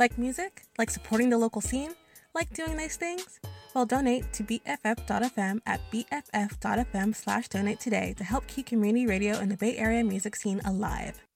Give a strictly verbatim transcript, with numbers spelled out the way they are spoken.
Like music? Like supporting the local scene? Like doing nice things? Well, donate to B F F dot F M at B F F dot F M slash donate today to help keep community radio in the Bay Area music scene alive.